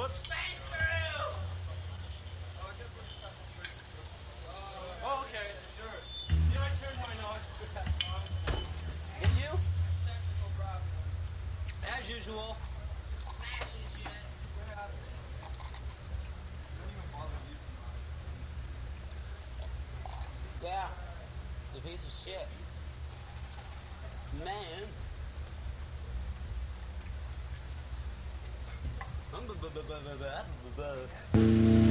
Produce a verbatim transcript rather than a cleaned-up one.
Whoops. Oh, okay, sure. Yeah, I turned mine on with that song. Did you? As usual. Smashing shit. Yeah. The piece of shit. Man. I'm